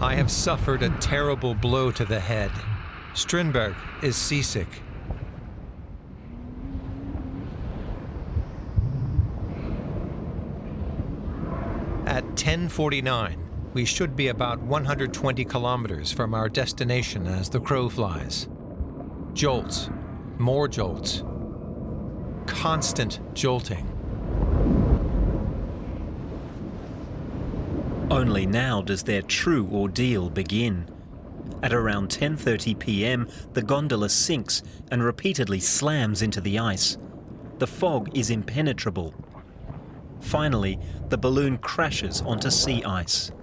I have suffered a terrible blow to the head. Strindberg is seasick. At 10:49, we should be about 120 kilometers from our destination as the crow flies. Jolts, more jolts, constant jolting. Only now does their true ordeal begin. At around 10:30 p.m, the gondola sinks and repeatedly slams into the ice. The fog is impenetrable. Finally, the balloon crashes onto sea ice.